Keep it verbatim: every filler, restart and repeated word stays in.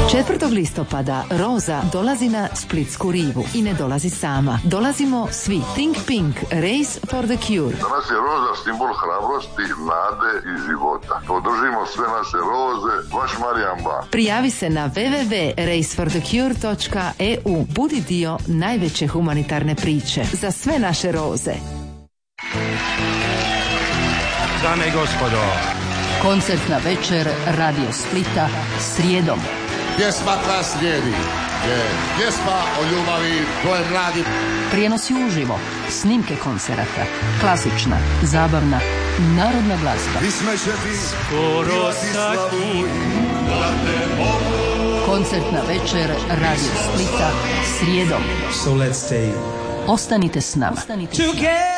četvrtog listopada Roza dolazi na Splitsku rivu i ne dolazi sama. Dolazimo svi. Think Pink, Race for the Cure. Danas je roza simbol hrabrosti, nade i života. Podržimo sve naše roze, vaš Marijan Ba. Prijavi se na w w w točka race for the cure točka e u. Budi dio najveće humanitarne priče za sve naše roze. Dame i gospodo, koncertna večer Radio Splita srijedom. Pjesma koja slijedi je pjesma o ljubavi koje radi. Prijenosi uživo, snimke koncerata, klasična, zabavna, narodna glazba. skoro saki, Koncertna večer Radio Splita srijedom. So let's stay. Ostanite s nama. together.